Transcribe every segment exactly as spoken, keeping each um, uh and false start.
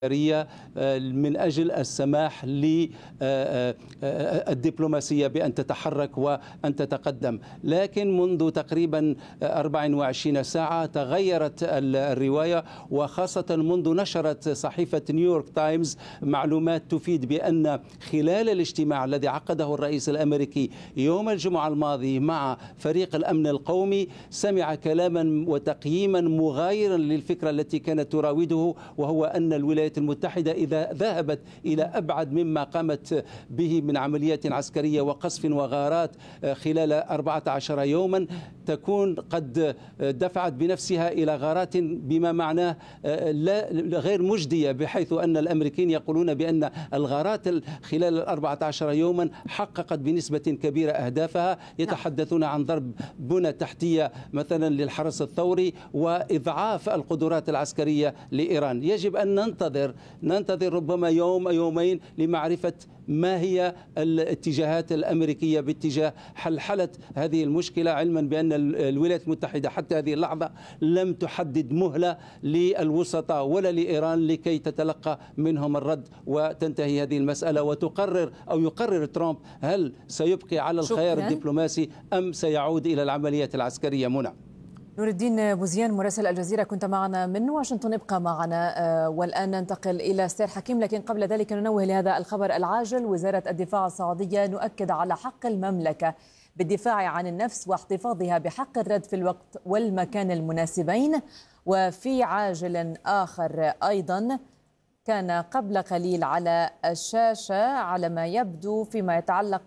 من أجل السماح للدبلوماسية بأن تتحرك وأن تتقدم. لكن منذ تقريبا أربع وعشرين ساعة تغيرت الرواية، وخاصة منذ نشرت صحيفة نيويورك تايمز معلومات تفيد بأن خلال الاجتماع الذي عقده الرئيس الأمريكي يوم الجمعة الماضي مع فريق الأمن القومي سمع كلاما وتقييما مغايرا للفكرة التي كانت تراوده، وهو أن الولايات المتحدة إذا ذهبت إلى أبعد مما قامت به من عمليات عسكرية وقصف وغارات خلال أربعة عشر يوما تكون قد دفعت بنفسها إلى غارات بما معناه لا غير مجدية، بحيث أن الأمريكيين يقولون بأن الغارات خلال الأربعة عشر يوما حققت بنسبة كبيرة أهدافها. يتحدثون عن ضرب بنى تحتية مثلا للحرس الثوري وإضعاف القدرات العسكرية لإيران. يجب أن ننتظر ننتظر ربما يوم أو يومين لمعرفة ما هي الاتجاهات الأمريكية باتجاه حلحلة هذه المشكلة، علما بأن الولايات المتحدة حتى هذه اللحظة لم تحدد مهلة للوسطاء ولا لإيران لكي تتلقى منهم الرد وتنتهي هذه المسألة وتقرر أو يقرر ترامب هل سيبقي على الخيار الدبلوماسي أم سيعود إلى العمليات العسكرية. منى. نور الدين بوزيان مراسل الجزيرة كنت معنا من واشنطن، ابقى معنا. والآن ننتقل إلى ستير حكيم، لكن قبل ذلك ننوه لهذا الخبر العاجل. وزارة الدفاع السعودية نؤكد على حق المملكة بالدفاع عن النفس واحتفاظها بحق الرد في الوقت والمكان المناسبين. وفي عاجل آخر أيضا كان قبل قليل على الشاشة على ما يبدو فيما يتعلق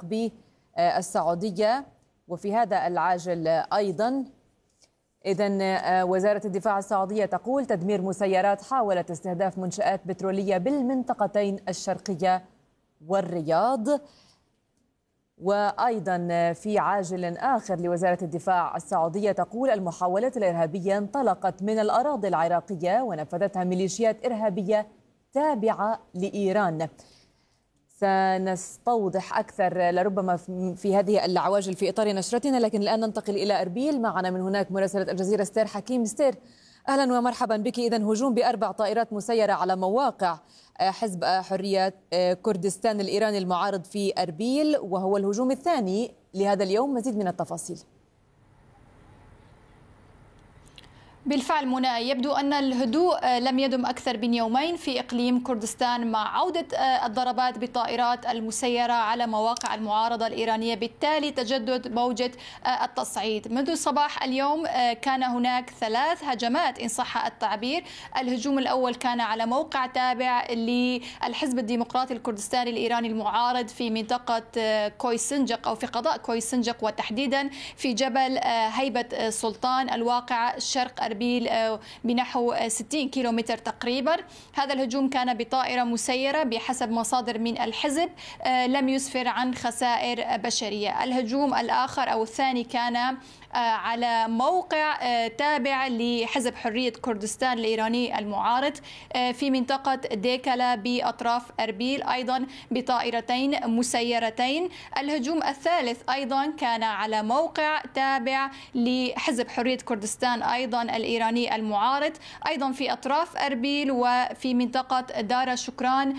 بالسعودية، وفي هذا العاجل أيضا إذن وزارة الدفاع السعودية تقول تدمير مسيرات حاولت استهداف منشآت بترولية بالمنطقتين الشرقية والرياض. وأيضا في عاجل آخر لوزارة الدفاع السعودية تقول المحاولات الإرهابية انطلقت من الأراضي العراقية ونفذتها ميليشيات إرهابية تابعة لإيران. سنستوضح أكثر لربما في هذه العواجل في إطار نشرتنا، لكن الآن ننتقل إلى أربيل. معنا من هناك مراسلة الجزيرة ستير حكيم. ستير، أهلا ومرحبا بك. إذن هجوم بأربع طائرات مسيرة على مواقع حزب حرية كردستان الإيراني المعارض في أربيل، وهو الهجوم الثاني لهذا اليوم. مزيد من التفاصيل. بالفعل منى، يبدو أن الهدوء لم يدم أكثر من يومين في إقليم كردستان مع عودة الضربات بالطائرات المسيرة على مواقع المعارضة الإيرانية، بالتالي تجدد موجة التصعيد. منذ صباح اليوم كان هناك ثلاث هجمات إن صح التعبير. الهجوم الأول كان على موقع تابع للحزب الديمقراطي الكردستاني الإيراني المعارض في منطقة كويسنجق أو في قضاء كويسنجق، وتحديدا في جبل هيبة سلطان الواقع شرق أربيل بنحو ستين كيلومتر تقريبا. هذا الهجوم كان بطائرة مسيرة بحسب مصادر من الحزب، لم يسفر عن خسائر بشرية. الهجوم الآخر أو الثاني كان على موقع تابع لحزب حرية كردستان الإيراني المعارض في منطقة ديكلا بأطراف أربيل، أيضا بطائرتين مسيرتين. الهجوم الثالث أيضا كان على موقع تابع لحزب حرية كردستان أيضا الإيراني المعارض، أيضا في أطراف أربيل وفي منطقة دار شكران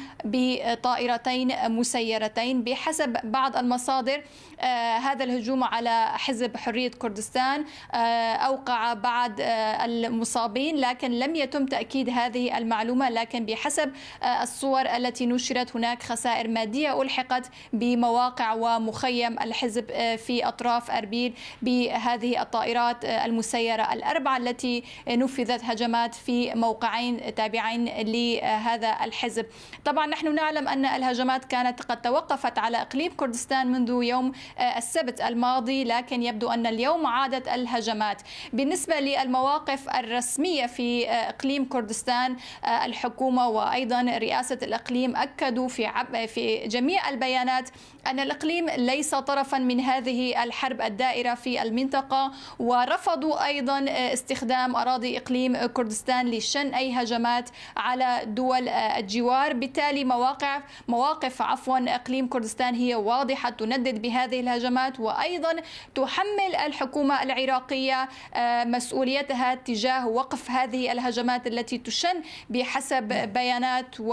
بطائرتين مسيرتين. بحسب بعض المصادر آه هذا الهجوم على حزب حرية كردستان آه أوقع بعض آه المصابين، لكن لم يتم تأكيد هذه المعلومة. لكن بحسب آه الصور التي نشرت هناك خسائر مادية ألحقت بمواقع ومخيم الحزب آه في أطراف أربيل بهذه الطائرات آه المسيرة الأربعة التي نفذت هجمات في موقعين تابعين لهذا الحزب. طبعا نحن نعلم أن الهجمات كانت قد توقفت على إقليم كردستان منذ يوم السبت الماضي، لكن يبدو أن اليوم عادت الهجمات. بالنسبة للمواقف الرسمية في إقليم كردستان، الحكومة وأيضا رئاسة الإقليم أكدوا في عب في جميع البيانات أن الإقليم ليس طرفا من هذه الحرب الدائرة في المنطقة، ورفضوا أيضا استخدام أراضي إقليم كردستان لشن أي هجمات على دول الجوار. بالتالي مواقع مواقف عفوا إقليم كردستان هي واضحة تندد بهذه الهجمات، وأيضا تحمل الحكومة العراقية مسؤوليتها تجاه وقف هذه الهجمات التي تشن بحسب بيانات